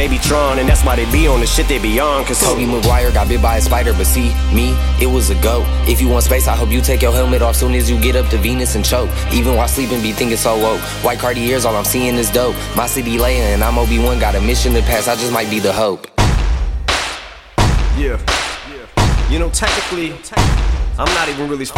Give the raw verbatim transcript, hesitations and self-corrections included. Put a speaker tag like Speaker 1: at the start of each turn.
Speaker 1: baby Tron, and that's why they be on the shit they be on. Cause
Speaker 2: Tobey Maguire got bit by a spider, but see, me, it was a goat. If you want space, I hope you take your helmet off soon as you get up to Venus and choke. Even while sleeping, be thinking so woke. White Cartiers, all I'm seeing is dope. My city Leia and I'm Obi-Wan, got a mission to pass, I just might be the hope.
Speaker 1: Yeah, you know, technically, I'm not even really